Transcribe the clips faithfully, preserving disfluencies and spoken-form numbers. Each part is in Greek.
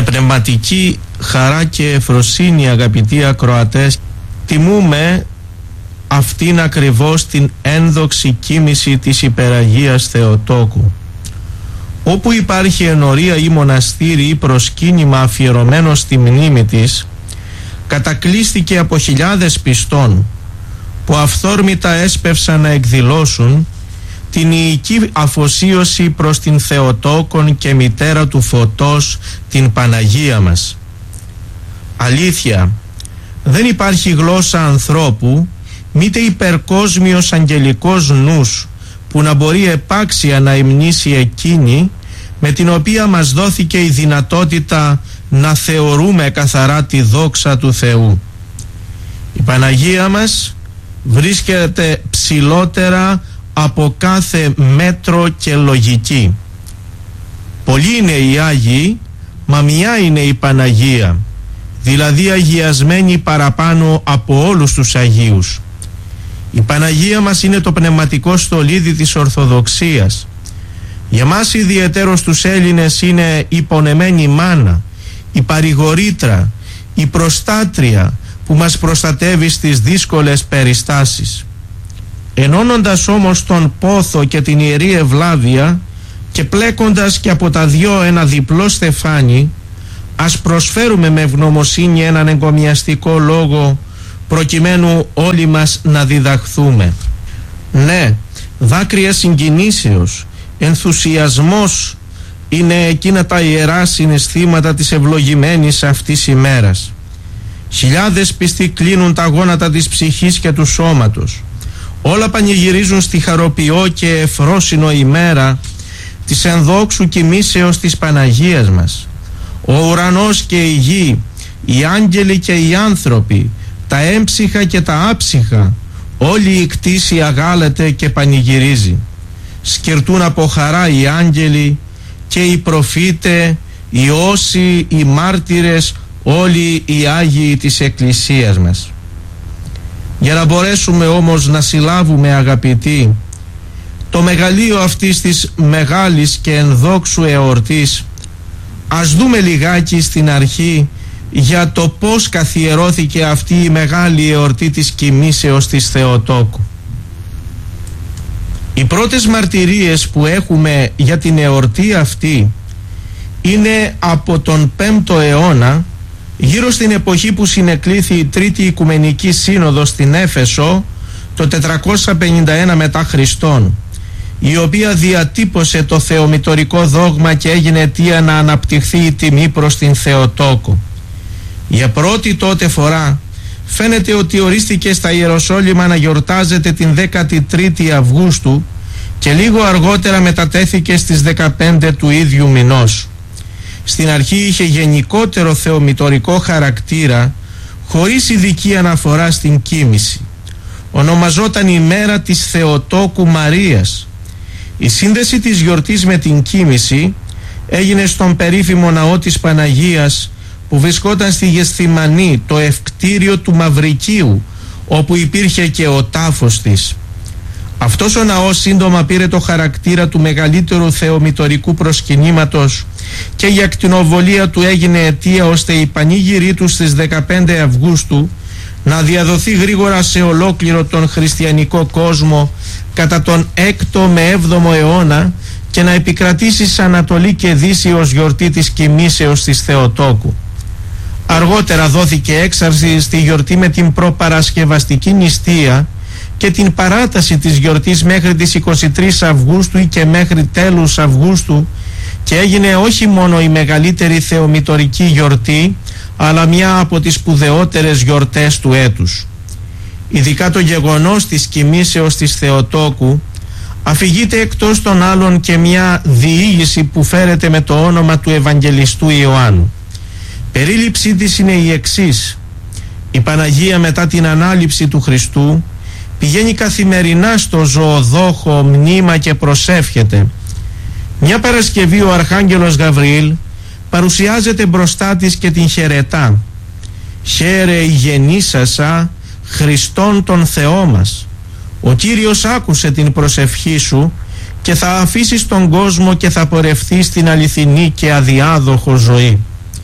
πνευματική χαρά και ευφροσύνη, αγαπητοί ακροατές, τιμούμε αυτήν ακριβώς την ένδοξη κοίμηση της Υπεραγίας Θεοτόκου. Όπου υπάρχει ενορία ή μοναστήρι ή προσκύνημα αφιερωμένο στη μνήμη της, κατακλείστηκε από χιλιάδες πιστών που αυθόρμητα έσπευσαν να εκδηλώσουν την ιική αφοσίωση προς την Θεοτόκον και μητέρα του φωτός, την Παναγία μας. Αλήθεια, δεν υπάρχει γλώσσα ανθρώπου, μήτε υπερκόσμιος αγγελικός νους, που να μπορεί επάξια να υμνήσει εκείνη με την οποία μας δόθηκε η δυνατότητα να θεωρούμε καθαρά τη δόξα του Θεού. Η Παναγία μας βρίσκεται ψηλότερα από κάθε μέτρο και λογική. Πολλοί είναι οι Άγιοι, μα μια είναι η Παναγία, δηλαδή αγιασμένη παραπάνω από όλους τους Αγίους. Η Παναγία μας είναι το πνευματικό στολίδι της Ορθοδοξίας. Για μας ιδιαιτέρως τους Έλληνες είναι η πονεμένη μάνα, η παρηγορήτρα, η προστάτρια που μας προστατεύει στις δύσκολες περιστάσεις. Ενώνοντας όμως τον πόθο και την ιερή ευλάβεια και πλέκοντας και από τα δυο ένα διπλό στεφάνι, ας προσφέρουμε με ευγνωμοσύνη έναν εγκομιαστικό λόγο προκειμένου όλοι μας να διδαχθούμε. Ναι, δάκρυα συγκινήσεως, ενθουσιασμός είναι εκείνα τα ιερά συναισθήματα της ευλογημένης αυτής ημέρας. Χιλιάδες πιστοί κλείνουν τα γόνατα της ψυχής και του σώματος. Όλα πανηγυρίζουν στη χαροποιό και ευφρόσινο ημέρα της ενδόξου κοιμήσεως της Παναγίας μας. Ο ουρανός και η γη, οι άγγελοι και οι άνθρωποι, τα έμψυχα και τα άψυχα, όλη η κτήση αγάλεται και πανηγυρίζει. Σκυρτούν από χαρά οι άγγελοι και οι προφήτε, οι όσοι, οι μάρτυρες, όλοι οι Άγιοι της Εκκλησίας μας. Για να μπορέσουμε όμως να συλλάβουμε, αγαπητοί, το μεγαλείο αυτής της μεγάλης και ενδόξου εορτής, ας δούμε λιγάκι στην αρχή για το πώς καθιερώθηκε αυτή η μεγάλη εορτή της κοιμήσεως της Θεοτόκου. Οι πρώτες μαρτυρίες που έχουμε για την εορτή αυτή είναι από τον πέμπτο αιώνα, γύρω στην εποχή που συνεκλήθη η Τρίτη Οικουμενική Σύνοδος στην Έφεσο το τετρακόσια πενήντα ένα μετά Χριστόν, η οποία διατύπωσε το θεομητορικό δόγμα και έγινε αιτία να αναπτυχθεί η τιμή προς την Θεοτόκο. Για πρώτη τότε φορά φαίνεται ότι ορίστηκε στα Ιεροσόλυμα να γιορτάζεται την δέκατη τρίτη Αυγούστου και λίγο αργότερα μετατέθηκε στις δεκαπέντε του ίδιου μηνός. Στην αρχή είχε γενικότερο θεομητορικό χαρακτήρα, χωρίς ειδική αναφορά στην κοίμηση. Ονομαζόταν η μέρα της Θεοτόκου Μαρίας. Η σύνδεση της γιορτής με την κοίμηση έγινε στον περίφημο ναό της Παναγίας που βρισκόταν στη Γεσθημανή, το ευκτήριο του Μαυρικίου, όπου υπήρχε και ο τάφος της. Αυτός ο ναός σύντομα πήρε το χαρακτήρα του μεγαλύτερου θεομητορικού προσκυνήματος και η ακτινοβολία του έγινε αιτία ώστε η πανήγυρή του στις δεκαπέντε Αυγούστου να διαδοθεί γρήγορα σε ολόκληρο τον χριστιανικό κόσμο κατά τον έκτο με έβδομο αιώνα και να επικρατήσει σε Ανατολή και Δύση ως γιορτή της κοιμήσεως της Θεοτόκου. Αργότερα δόθηκε έξαρση στη γιορτή με την προπαρασκευαστική νηστεία και την παράταση της γιορτής μέχρι τις είκοσι τρεις Αυγούστου ή και μέχρι τέλους Αυγούστου και έγινε όχι μόνο η μεγαλύτερη θεομητορική γιορτή αλλά μια από τις σπουδαιότερες γιορτές του έτους. Ειδικά το γεγονός της κοιμήσεως της Θεοτόκου αφηγείται εκτός των άλλων και μια διήγηση που φέρεται με το όνομα του Ευαγγελιστού Ιωάννου. Περίληψή της είναι η εξής: η Παναγία μετά την ανάληψη του Χριστού πηγαίνει καθημερινά στο ζωοδόχο μνήμα και προσεύχεται. Μια Παρασκευή ο Αρχάγγελος Γαβριήλ παρουσιάζεται μπροστά της και την χαιρετά. «Χαίρε η γεννήσασα Χριστόν τον Θεό μας. Ο Κύριος άκουσε την προσευχή σου και θα αφήσεις τον κόσμο και θα πορευθεί στην αληθινή και αδιάδοχο ζωή.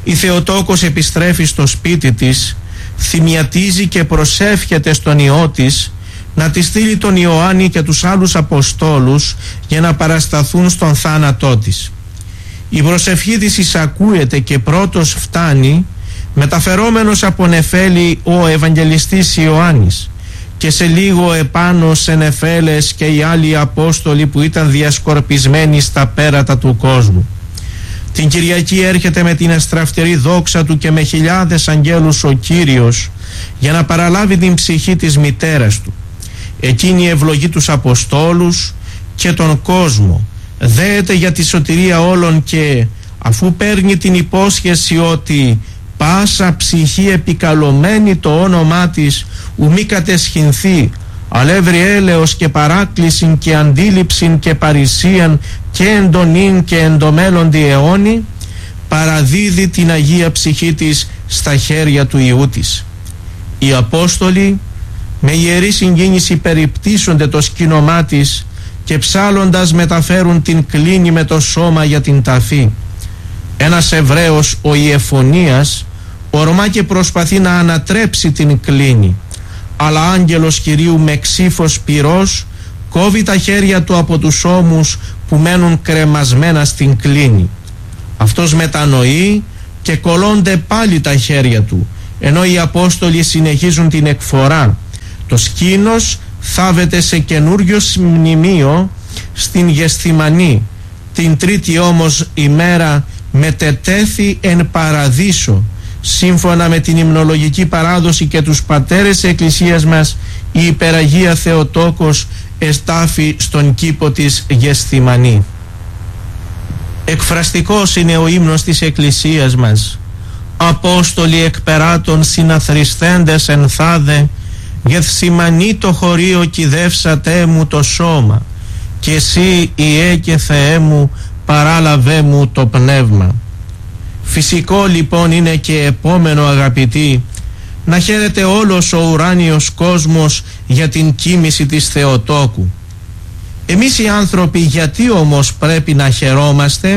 Η Θεοτόκος επιστρέφει στο σπίτι της, θυμιατίζει και προσεύχεται στον Υιό της να τη στείλει τον Ιωάννη και τους άλλους Αποστόλους για να παρασταθούν στον θάνατό της. Η προσευχή της εισακούεται και πρώτος φτάνει μεταφερόμενος από νεφέλη ο Ευαγγελιστής Ιωάννης, και σε λίγο επάνω σε νεφέλες και οι άλλοι Απόστολοι που ήταν διασκορπισμένοι στα πέρατα του κόσμου. Την Κυριακή έρχεται με την αστραφτερή δόξα του και με χιλιάδες αγγέλους ο Κύριος για να παραλάβει την ψυχή της μητέρας του. Εκείνη ευλογεί τους Αποστόλους και τον κόσμο, δέεται για τη σωτηρία όλων και αφού παίρνει την υπόσχεση ότι πάσα ψυχή επικαλωμένη το όνομά της ουμή κατεσχυνθεί, αλεύρι έλεος και παράκλησιν και αντίληψιν και παρησίαν και εντονήν και εντομέλλοντι αιώνι, παραδίδει την Αγία ψυχή της στα χέρια του Υιού της. Οι Απόστολοι με ιερή συγκίνηση περιπτύσσονται το σκήνομά της και ψάλλοντας μεταφέρουν την κλίνη με το σώμα για την ταφή. Ένας Εβραίος, ο Ιεφωνίας, ορμά και προσπαθεί να ανατρέψει την κλίνη, αλλά άγγελος Κυρίου με ξύφος πυρός κόβει τα χέρια του από τους ώμους που μένουν κρεμασμένα στην κλίνη. Αυτός μετανοεί και κολλώνται πάλι τα χέρια του, ενώ οι Απόστολοι συνεχίζουν την εκφορά. Το σκήνος θάβεται σε καινούριο μνημείο στην Γεσθημανή. Την τρίτη όμως ημέρα μετετέθη εν παραδείσο. Σύμφωνα με την υμνολογική παράδοση και τους πατέρες της Εκκλησίας μας, η υπεραγία Θεοτόκος εστάφη στον κήπο της Γεσθημανή. Εκφραστικός είναι ο ύμνος της Εκκλησίας μας. Απόστολοι εκπεράτων συναθριστέντες εν θάδε, Γεθσιμανή το χωρίο κυδεύσατέ μου το σώμα, και εσύ Ιε και Θεέ μου παράλαβέ μου το πνεύμα. Φυσικό λοιπόν είναι και επόμενο, αγαπητοί, να χαίρεται όλος ο ουράνιος κόσμος για την κοίμηση της Θεοτόκου. Εμείς οι άνθρωποι γιατί όμως πρέπει να χαιρόμαστε?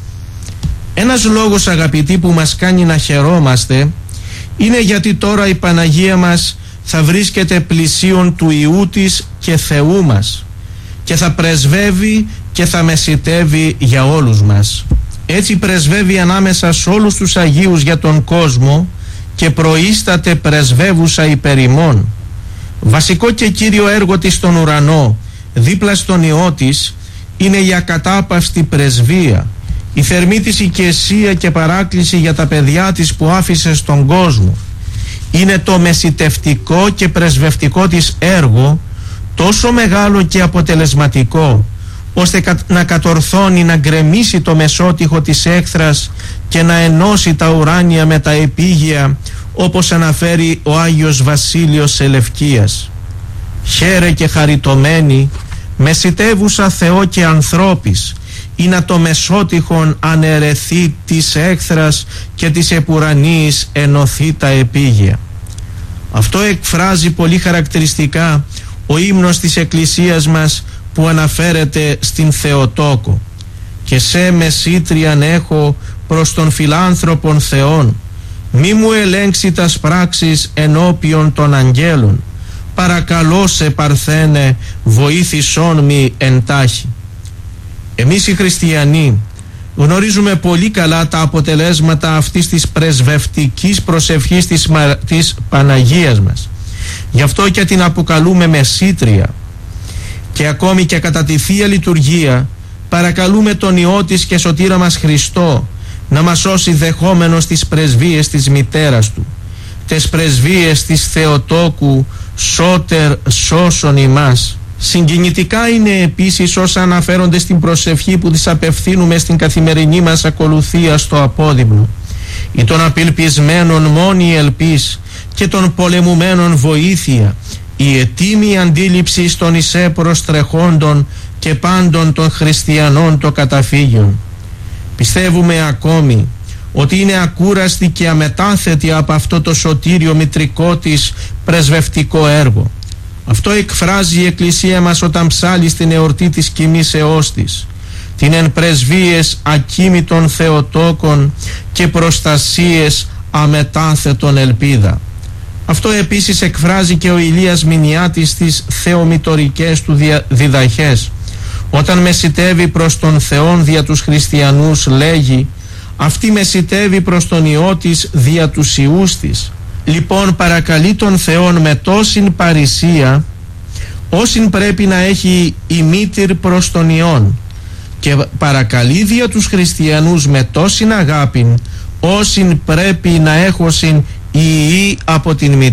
Ένας λόγος, αγαπητοί, που μας κάνει να χαιρόμαστε είναι γιατί τώρα η Παναγία μας θα βρίσκεται πλησίον του Υιού της και Θεού μας και θα πρεσβεύει και θα μεσιτεύει για όλους μας. Έτσι πρεσβεύει ανάμεσα σε όλους τους Αγίους για τον κόσμο και προείσταται πρεσβεύουσα υπερ ημών. Βασικό και κύριο έργο της στον ουρανό, δίπλα στον Υιό της, είναι η ακατάπαυστη πρεσβεία, η θερμή της οικεσία και παράκληση για τα παιδιά της που άφησε στον κόσμο. Είναι το μεσιτευτικό και πρεσβευτικό της έργο τόσο μεγάλο και αποτελεσματικό, ώστε να κατορθώνει να γκρεμίσει το μεσότυχο της έχθρας και να ενώσει τα ουράνια με τα επίγεια, όπως αναφέρει ο Άγιος Βασίλειος Σελευκίας. Χαίρε και χαριτωμένη, μεσιτεύουσα Θεό και ανθρώπης, ή να το μεσότυχον αναιρεθεί της έχθρας και της επουρανίης ενωθεί τα επίγεια. Αυτό εκφράζει πολύ χαρακτηριστικά ο ύμνος της Εκκλησίας μας που αναφέρεται στην Θεοτόκο. Και σε μεσήτριαν έχω προς τον φιλάνθρωπον Θεόν, μη μου ελέγξει τας πράξεις ενώπιον των αγγέλων, παρακαλώ σε παρθένε βοήθησόν μη εντάχει. Εμείς οι χριστιανοί γνωρίζουμε πολύ καλά τα αποτελέσματα αυτής της πρεσβευτικής προσευχής της, της Παναγίας μας. Γι' αυτό και την αποκαλούμε μεσήτρια. Και ακόμη και κατά τη Θεία Λειτουργία παρακαλούμε τον Υιό της και Σωτήρα μας Χριστό να μας σώσει δεχόμενος τις πρεσβείες της μητέρας του, τις πρεσβείες της Θεοτόκου, σώτερ σώσον ημάς. Συγκινητικά είναι επίσης όσα αναφέρονται στην προσευχή που τις απευθύνουμε στην καθημερινή μας ακολουθία στο απόδειμνο. Ή των απελπισμένων μόνη ελπίς και των πολεμουμένων βοήθεια, η ετοίμη αντίληψη των εισέ προστρεχόντων και πάντων των χριστιανών το καταφύγιον. Πιστεύουμε ακόμη ότι είναι ακούραστη και αμετάθετη από αυτό το σωτήριο μητρικό της πρεσβευτικό έργο. Αυτό εκφράζει η Εκκλησία μας όταν ψάλλει στην εορτή της κοιμήσεώς της, την εν πρεσβείες ακίμητων Θεοτόκων και προστασίες αμετάθετον ελπίδα. Αυτό επίσης εκφράζει και ο Ηλίας Μηνιάτης στις θεομητορικές του διδαχές. Όταν μεσητεύει προς τον Θεόν δια τους χριστιανούς, λέγει: αυτή μεσητεύει προς τον Υιό της δια τους Υιούς της. Λοιπόν, παρακαλεί τον Θεόν με τόσην παρησία όσην πρέπει να έχει η μήτηρ προς τον Υιόν, και παρακαλεί δια τους χριστιανούς με τόσην αγάπην όσην πρέπει να έχωσιν οι Υιοί από την μητήρ